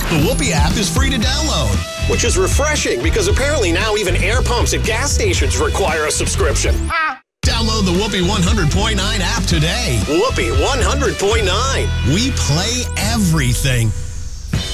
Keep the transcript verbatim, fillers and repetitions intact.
The Whoopee app is free to download. Which is refreshing because apparently now even air pumps at gas stations require a subscription. Download the Whoopee one hundred point nine app today. Whoopee one hundred point nine. We play everything.